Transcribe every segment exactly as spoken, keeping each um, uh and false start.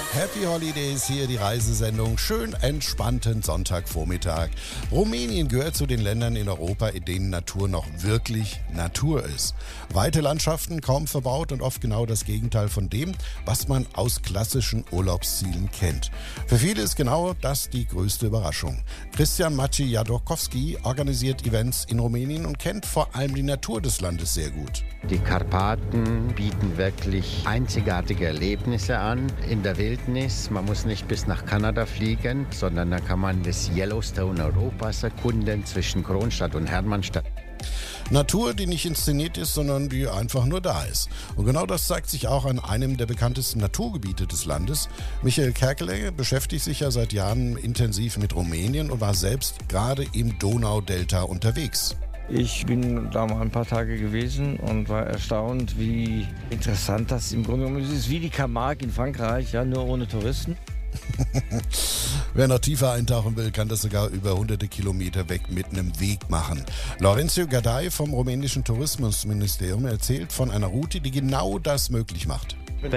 Happy Holidays, hier die Reisesendung. Schön entspannten Sonntagvormittag. Rumänien gehört zu den Ländern in Europa, in denen Natur noch wirklich Natur ist. Weite Landschaften, kaum verbaut und oft genau das Gegenteil von dem, was man aus klassischen Urlaubszielen kennt. Für viele ist genau das die größte Überraschung. Christian Maciej-Jadorkowski organisiert Events in Rumänien und kennt vor allem die Natur des Landes sehr gut. Die Karpaten bieten wirklich einzigartige Erlebnisse an in der Wildnis. Man muss nicht bis nach Kanada fliegen, sondern da kann man das Yellowstone Europas erkunden zwischen Kronstadt und Hermannstadt. Natur, die nicht inszeniert ist, sondern die einfach nur da ist. Und genau das zeigt sich auch an einem der bekanntesten Naturgebiete des Landes. Michael Kerkele beschäftigt sich ja seit Jahren intensiv mit Rumänien und war selbst gerade im Donaudelta unterwegs. Ich bin da mal ein paar Tage gewesen und war erstaunt, wie interessant das im Grunde genommen ist. Es ist wie die Camargue in Frankreich, ja, nur ohne Touristen. Wer noch tiefer eintauchen will, kann das sogar über hunderte Kilometer weg mit einem Weg machen. Lorenzo Gadai vom rumänischen Tourismusministerium erzählt von einer Route, die genau das möglich macht.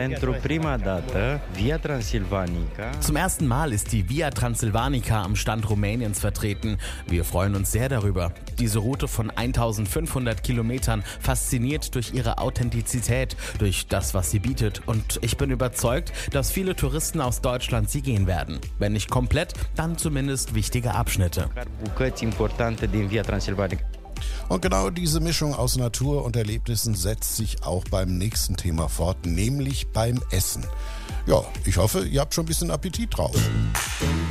Zum ersten Mal ist die Via Transsilvanica am Stand Rumäniens vertreten. Wir freuen uns sehr darüber. Diese Route von eintausendfünfhundert Kilometern fasziniert durch ihre Authentizität, durch das, was sie bietet. Und ich bin überzeugt, dass viele Touristen aus Deutschland sie gehen werden. Wenn nicht komplett, dann zumindest wichtige Abschnitte. Und genau diese Mischung aus Natur und Erlebnissen setzt sich auch beim nächsten Thema fort, nämlich beim Essen. Ja, ich hoffe, ihr habt schon ein bisschen Appetit drauf.